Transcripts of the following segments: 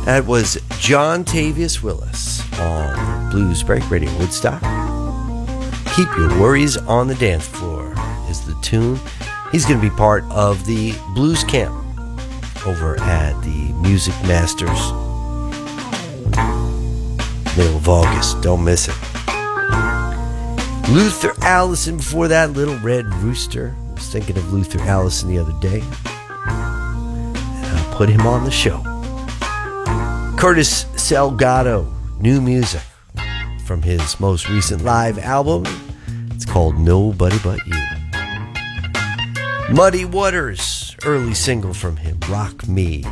That was John Tavius Willis on Blues Break Radio Woodstock. Keep Your Worries on the Dance Floor is the tune. He's going to be part of the Blues Camp over at the Music Masters, middle of August. Don't miss it. Luther Allison before that, Little Red Rooster. I was thinking of Luther Allison the other day, and I'll put him on the show. Curtis Salgado, new music from his most recent live album. It's called Nobody But You. Muddy Waters, early single from him, Rock Me.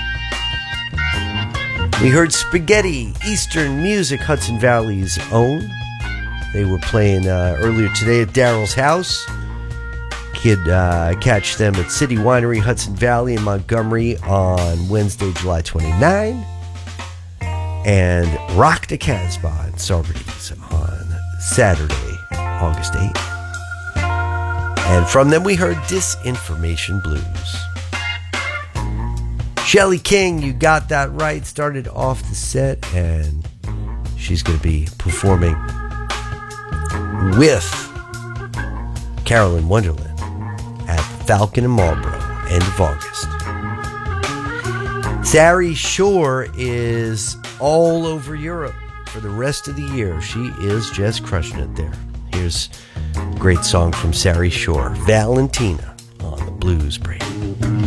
We heard Spaghetti, Eastern Music, Hudson Valley's own. They were playing earlier today at Daryl's house. You could catch them at City Winery, Hudson Valley in Montgomery on Wednesday, July 29. And Rock the Casbah in Saugerties on Saturday, August 8th. And from them we heard Disinformation Blues. Shelley King, you got that right, started off the set, and she's going to be performing with Carolyn Wonderland at Falcon in Marlborough, end of August. Sari Shore is all over Europe for the rest of the year. She is just crushing it there. Here's a great song from Sari Shore, Valentina, on the Blues Break.